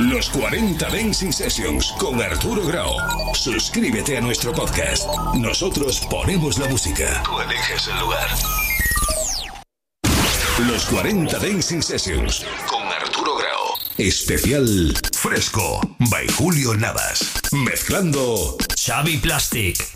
Los 40 Dancing Sessions con Arturo Grau. Suscríbete a nuestro podcast. Nosotros ponemos la música. Tú eliges el lugar. Los 40 Dancing Sessions con Arturo Grau. Especial Fresco by Julio Navas. Mezclando Xavi Plastic.